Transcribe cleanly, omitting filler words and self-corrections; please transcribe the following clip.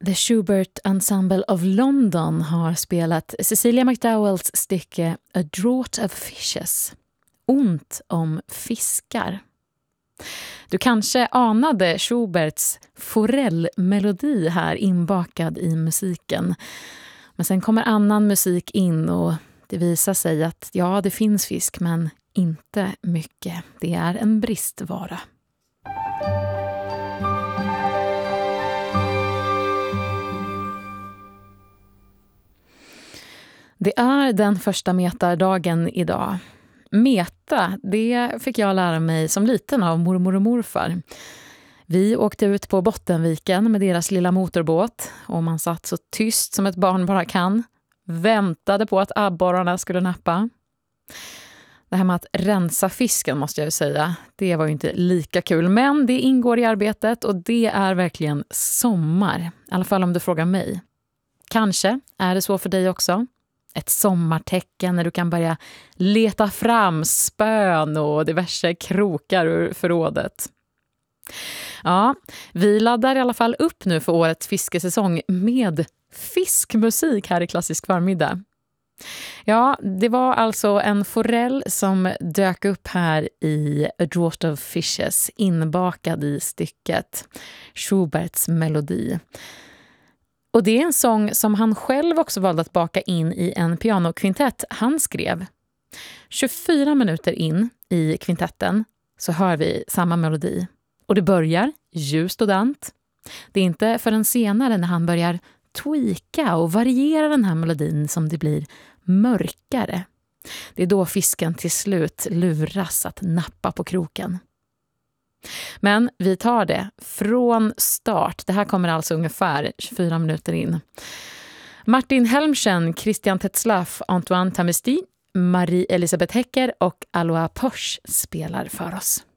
The Schubert Ensemble of London har spelat Cecilia McDowells stycke A Draught of Fishes, ont om fiskar. Du kanske anade Schuberts forellmelodi här inbakad i musiken. Men sen kommer annan musik in och det visar sig att ja, det finns fisk men inte mycket. Det är en bristvara. Det är den första metardagen idag. Meta, det fick jag lära mig som liten av mormor och morfar. Vi åkte ut på Bottenviken med deras lilla motorbåt och man satt så tyst som ett barn bara kan. Väntade på att abborrarna skulle nappa. Det här med att rensa fisken måste jag ju säga, det var ju inte lika kul. Men det ingår i arbetet och det är verkligen sommar. I alla fall om du frågar mig. Kanske är det så för dig också. Ett sommartecken när du kan börja leta fram spön och diverse krokar ur förrådet. Ja, vi laddar i alla fall upp nu för årets fiskesäsong med fiskmusik här i Klassisk förmiddag. Ja, det var alltså en forell som dök upp här i A Draught of Fishes, inbakad i stycket Schuberts melodi. Och det är en sång som han själv också valde att baka in i en pianokvintett han skrev. 24 minuter in i kvintetten så hör vi samma melodi. Och det börjar ljust och dant. Det är inte förrän senare när han börjar tweaka och variera den här melodin som det blir mörkare. Det är då fisken till slut luras att nappa på kroken. Men vi tar det från start. Det här kommer alltså ungefär 24 minuter in. Martin Helmchen, Christian Tetzlaff, Antoine Tamesti, Marie-Elisabeth Hecker och Alois Posch spelar för oss.